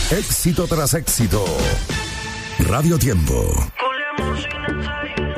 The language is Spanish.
Éxito tras éxito. Radio Tiempo. Con la emoción